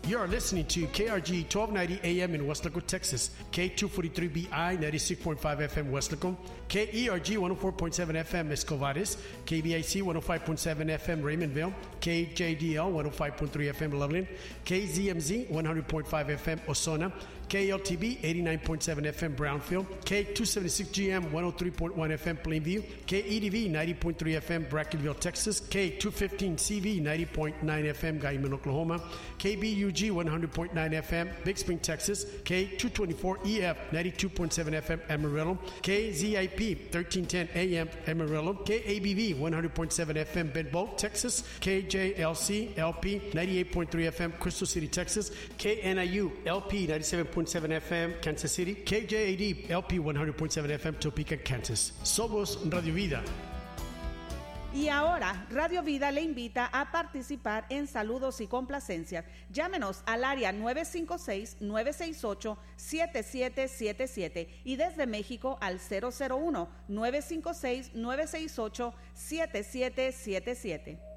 You are listening to KRG 1290 AM in Weslaco, Texas, K243BI 96.5 FM Weslaco, KERG 104.7 FM Escovares, KBIC 105.7 FM Raymondville, KJDL 105.3 FM Loveland, KZMZ 100.5 FM Osona, KLTB 89.7 FM Brownfield, K276GM 103.1 FM Plainview, KEDV 90.3 FM Brackenville, Texas, K215CV 90.9 FM Guyman, Oklahoma, KBUG 100.9 FM Big Spring, Texas, K224EF 92.7 FM Amarillo, KZIP 1310 AM Amarillo, KABV 100.7 FM Bedbolt, Texas, KJLC LP 98.3 FM Crystal City, Texas, KNIU LP 97.7 FM Kansas City, KJAD LP 100.7 FM Topeka, Kansas. Somos Radio Vida. Y ahora, Radio Vida le invita a participar en saludos y complacencias. Llámenos al área 956-968-7777 y desde México al 001-956-968-7777.